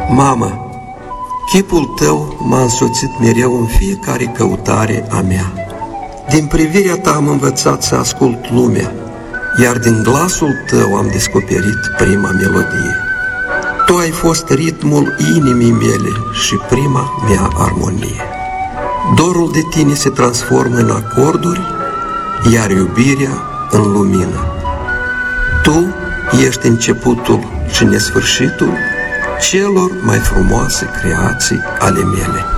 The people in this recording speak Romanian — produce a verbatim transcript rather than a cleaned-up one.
Mamă, chipul tău m-a însoțit mereu în fiecare căutare a mea. Din privirea ta am învățat să ascult lumea, iar din glasul tău am descoperit prima melodie. Tu ai fost ritmul inimii mele și prima mea armonie. Dorul de tine se transformă în acorduri, iar iubirea în lumină. Tu ești începutul și nesfârșitul celor mai frumoase creații ale mele.